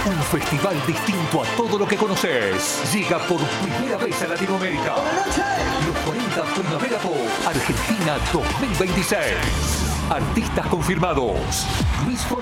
Un festival distinto a todo lo que conoces. Llega por primera vez a Latinoamérica. Los 40 Primavera Pop Argentina 2026. Artistas confirmados: Luis Fonsi,